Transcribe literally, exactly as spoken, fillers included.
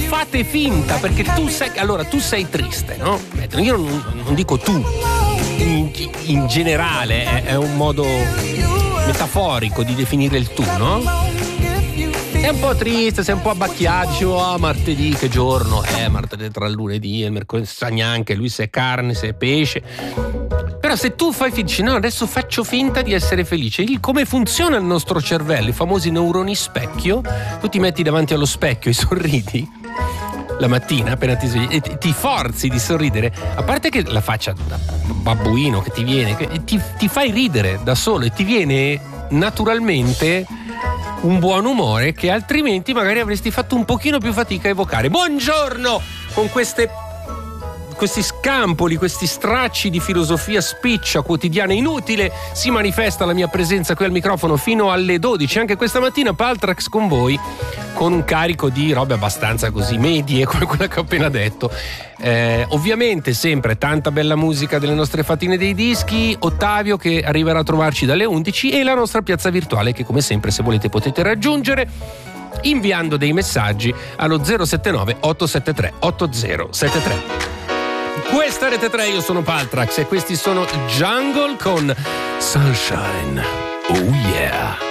fate finta, perché tu sei, allora tu sei triste, no? Io non, non dico tu, in, in generale è, è un modo metaforico di definire il tu, no? Sei un po' triste, sei un po' abbacchiato, dici, oh, martedì, che giorno? Eh, martedì tra il lunedì e il mercoledì, sa neanche lui se è carne, se è pesce. Però se tu fai dici, no, adesso faccio finta di essere felice. Il, come funziona il nostro cervello, i famosi neuroni specchio, tu ti metti davanti allo specchio e sorridi la mattina appena ti svegli e ti forzi di sorridere, a parte che la faccia da babbuino che ti viene, che ti, ti fai ridere da solo e ti viene naturalmente un buon umore che altrimenti magari avresti fatto un pochino più fatica a evocare. Buongiorno! Con queste questi scampoli, questi stracci di filosofia spiccia quotidiana inutile si manifesta la mia presenza qui al microfono fino alle dodici. Anche questa mattina Paltrax con voi, con un carico di robe abbastanza così medie come quella che ho appena detto. Eh, ovviamente sempre tanta bella musica delle nostre fatine dei dischi, Ottavio che arriverà a trovarci dalle undici e la nostra piazza virtuale che come sempre se volete potete raggiungere inviando dei messaggi allo zero sette nove otto sette tre otto zero sette tre. Questa è Rete tre, io sono Paltrax e questi sono i Jungle con Sunshine. Oh yeah.